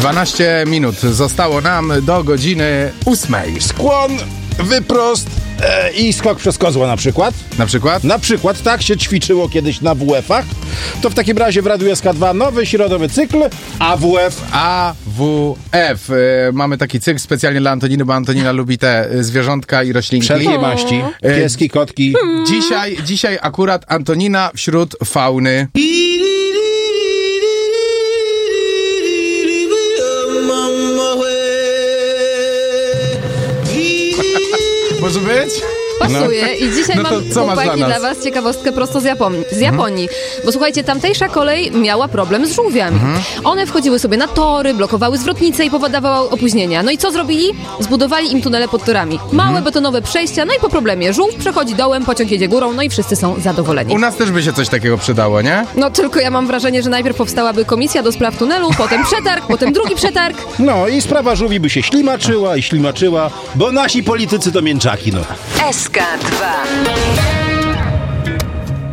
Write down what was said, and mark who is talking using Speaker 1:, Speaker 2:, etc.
Speaker 1: 12 minut zostało nam do godziny 8.
Speaker 2: Skłon, wyprost i skok przez kozła na przykład.
Speaker 1: Na przykład?
Speaker 2: Na przykład tak się ćwiczyło kiedyś na WF-ach. To w takim razie w Radiu SK2 nowy środowy cykl AWF.
Speaker 1: AWF. Mamy taki cykl specjalnie dla Antoniny, bo Antonina lubi te zwierzątka i roślinki.
Speaker 2: Wszelkiej maści. Pieski, kotki.
Speaker 1: Dzisiaj akurat Antonina wśród fauny. Może być?
Speaker 3: Pasuje. I dzisiaj
Speaker 1: No to
Speaker 3: mam,
Speaker 1: co masz
Speaker 3: chłopaki,
Speaker 1: dla nas?
Speaker 3: dla was ciekawostkę prosto z Japonii. Bo słuchajcie, tamtejsza kolej miała problem z żółwiami. One wchodziły sobie na tory, blokowały zwrotnice i powodowały opóźnienia. No i co zrobili? Zbudowali im tunele pod torami. Małe betonowe przejścia, no i po problemie żółw przechodzi dołem, pociąg jedzie górą, no i wszyscy są zadowoleni.
Speaker 1: U nas też by się coś takiego przydało, nie?
Speaker 3: No tylko ja mam wrażenie, że najpierw powstałaby komisja do spraw tunelu, potem przetarg, potem drugi przetarg.
Speaker 2: No i sprawa żółwi by się ślimaczyła, bo nasi politycy to mięczaki, no.
Speaker 4: SK2